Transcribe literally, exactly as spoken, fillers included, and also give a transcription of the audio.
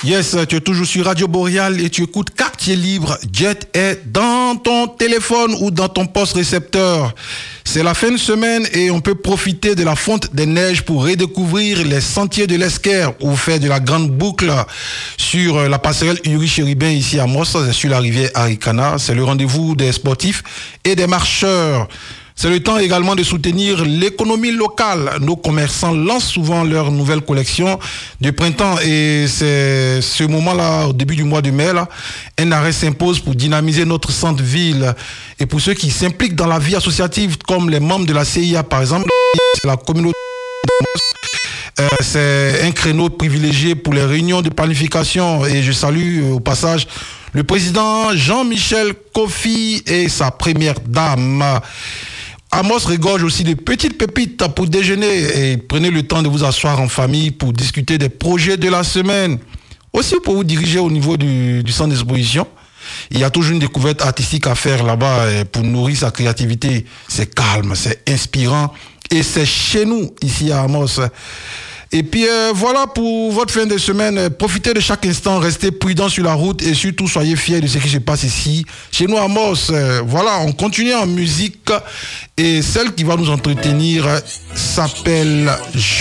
Yes, tu es toujours sur Radio Boréal et tu écoutes Quartier Libre. Jet est dans ton téléphone ou dans ton poste récepteur. C'est la fin de semaine et on peut profiter de la fonte des neiges pour redécouvrir les sentiers de l'Esquerre ou faire de la grande boucle sur la passerelle Uri-Chéribin ici à Mos, sur la rivière Arikana. C'est le rendez-vous des sportifs et des marcheurs. C'est le temps également de soutenir l'économie locale. Nos commerçants lancent souvent leurs nouvelles collections de printemps et c'est ce moment-là, au début du mois de mai, là, un arrêt s'impose pour dynamiser notre centre-ville. Et pour ceux qui s'impliquent dans la vie associative, comme les membres de la C I A par exemple, c'est la communauté euh, c'est un créneau privilégié pour les réunions de planification et je salue euh, au passage le président Jean-Michel Kofi et sa première dame. Amos regorge aussi de petites pépites pour déjeuner et prenez le temps de vous asseoir en famille pour discuter des projets de la semaine. Aussi pour vous diriger au niveau du, du centre d'exposition. Il y a toujours une découverte artistique à faire là-bas pour nourrir sa créativité. C'est calme, c'est inspirant et c'est chez nous ici à Amos. Et puis euh, voilà pour votre fin de semaine. Profitez de chaque instant, restez prudents sur la route et surtout soyez fiers de ce qui se passe ici. Chez nous à Amos, euh, voilà, on continue en musique et celle qui va nous entretenir s'appelle